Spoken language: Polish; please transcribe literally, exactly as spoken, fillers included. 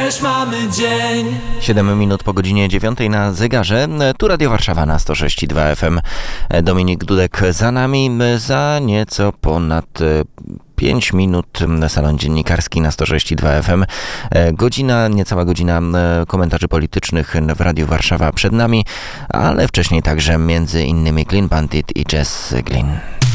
też mamy dzień. siedem minut po godzinie dziewiątej na zegarze. Tu Radio Warszawa na sto sześć i dwa F M. Dominik Dudek za nami. Za nieco ponad pięć minut salon dziennikarski na sto sześć i dwa F M. Godzina, niecała godzina komentarzy politycznych w Radiu Warszawa przed nami, ale wcześniej także między innymi Clean Bandit i Jazz Glynn.